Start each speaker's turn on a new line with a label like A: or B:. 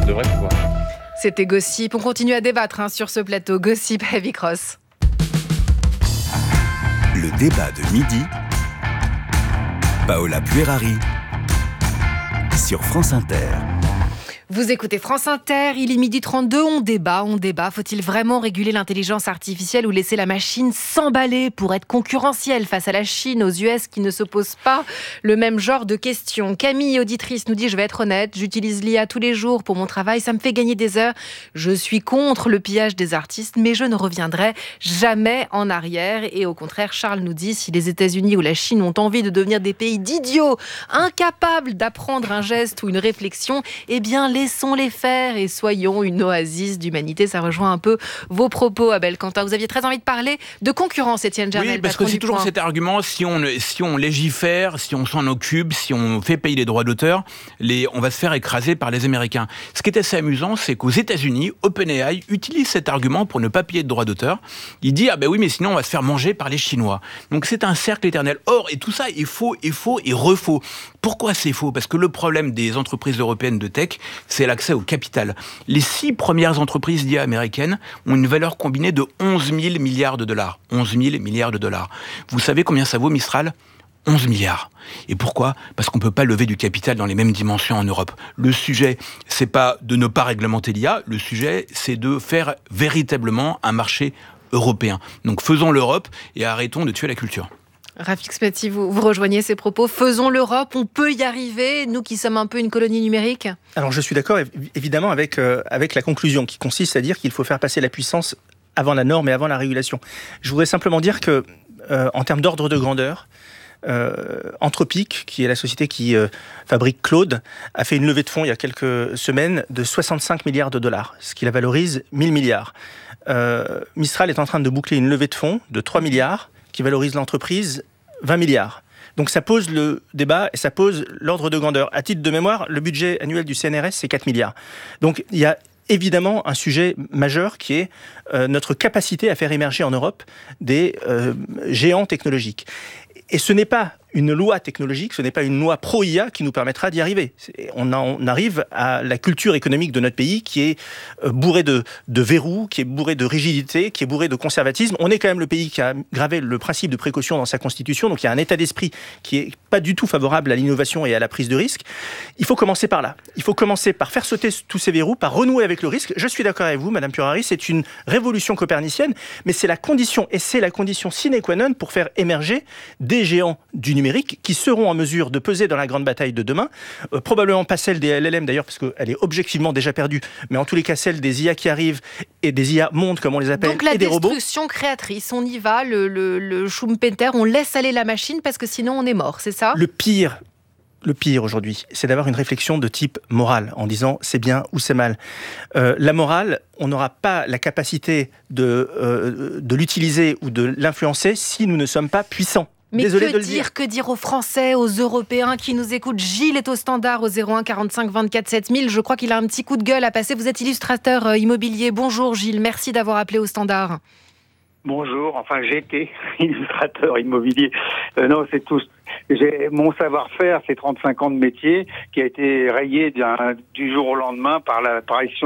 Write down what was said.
A: devrait pouvoir.
B: C'était Gossip. On continue à débattre sur ce plateau. Gossip Heavy Cross.
C: Le débat de midi. Paola Puerari sur France Inter.
B: Vous écoutez France Inter, il est 12h32, on débat. Faut-il vraiment réguler l'intelligence artificielle ou laisser la machine s'emballer pour être concurrentielle face à la Chine, aux US qui ne se posent pas le même genre de questions? Camille, auditrice, nous dit: je vais être honnête, j'utilise l'IA tous les jours pour mon travail, ça me fait gagner des heures. Je suis contre le pillage des artistes, mais je ne reviendrai jamais en arrière. Et au contraire, Charles nous dit: si les États-Unis ou la Chine ont envie de devenir des pays d'idiots, incapables d'apprendre un geste ou une réflexion, eh bien laissons-les faire et soyons une oasis d'humanité. Ça rejoint un peu vos propos, Abel Quentin. Vous aviez très envie de parler de concurrence, Étienne Jarnel.
D: Oui, parce que c'est toujours cet argument, si on légifère, si on s'en occupe, si on fait payer les droits d'auteur, on va se faire écraser par les Américains. Ce qui est assez amusant, c'est qu'aux États-Unis, OpenAI utilise cet argument pour ne pas payer de droits d'auteur. Il dit: ah ben oui, mais sinon on va se faire manger par les Chinois. Donc c'est un cercle éternel. Or, et tout ça est faux et refaux. Pourquoi c'est faux? Parce que le problème des entreprises européennes de tech, c'est l'accès au capital. Les 6 premières entreprises d'IA américaines ont une valeur combinée de 11 000 milliards de dollars. 11 000 milliards de dollars. Vous savez combien ça vaut, Mistral ? 11 milliards. Et pourquoi ? Parce qu'on ne peut pas lever du capital dans les mêmes dimensions en Europe. Le sujet, c'est pas de ne pas réglementer l'IA, le sujet, c'est de faire véritablement un marché européen. Donc faisons l'Europe et arrêtons de tuer la culture.
B: Rafik Smetty, vous rejoignez ces propos. Faisons l'Europe, on peut y arriver, nous qui sommes un peu une colonie numérique.
E: Alors je suis d'accord évidemment avec la conclusion qui consiste à dire qu'il faut faire passer la puissance avant la norme et avant la régulation. Je voudrais simplement dire que en termes d'ordre de grandeur, Anthropic, qui est la société qui fabrique Claude, a fait une levée de fonds il y a quelques semaines de 65 milliards de dollars, ce qui la valorise 1000 milliards. Mistral est en train de boucler une levée de fonds de 3 milliards qui valorise l'entreprise 20 milliards. Donc ça pose le débat et ça pose l'ordre de grandeur. À titre de mémoire, le budget annuel du CNRS, c'est 4 milliards. Donc il y a évidemment un sujet majeur qui est notre capacité à faire émerger en Europe des géants technologiques. Et ce n'est pas une loi technologique, ce n'est pas une loi pro-IA qui nous permettra d'y arriver. On arrive à la culture économique de notre pays qui est bourrée de verrous, qui est bourrée de rigidité, qui est bourrée de conservatisme. On est quand même le pays qui a gravé le principe de précaution dans sa constitution, donc il y a un état d'esprit qui est pas du tout favorable à l'innovation et à la prise de risque. Il faut commencer par là. Il faut commencer par faire sauter tous ces verrous, par renouer avec le risque. Je suis d'accord avec vous, Madame Puerari, c'est une révolution copernicienne, mais c'est la condition, et c'est la condition sine qua non pour faire émerger des géants du numérique qui seront en mesure de peser dans la grande bataille de demain, probablement pas celle des LLM d'ailleurs, parce qu'elle est objectivement déjà perdue, mais en tous les cas celle des IA qui arrivent, et des IA mondes comme on les appelle,
B: donc la
E: et des robots. Donc
B: la destruction créatrice, on y va, le Schumpeter, on laisse aller la machine parce que sinon on est mort, c'est ça ?
E: Le pire aujourd'hui, c'est d'avoir une réflexion de type moral, en disant c'est bien ou c'est mal. La morale, on n'aura pas la capacité de l'utiliser ou de l'influencer si nous ne sommes pas puissants.
B: Mais
E: désolé de le dire.
B: Que dire aux Français, aux Européens qui nous écoutent? Gilles est au standard au 01 45 24 7000. Je crois qu'il a un petit coup de gueule à passer. Vous êtes illustrateur immobilier. Bonjour Gilles, merci d'avoir appelé au standard.
F: Bonjour, enfin j'étais illustrateur immobilier. Non, c'est tout. Mon savoir-faire, c'est 35 ans de métier qui a été rayé du jour au lendemain par l'apparition